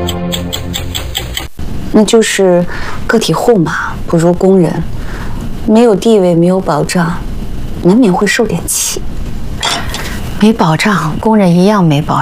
那就是个体户嘛，不如工人，没有地位，没有保障，难免会受点气。 没保障，工人一样没保障。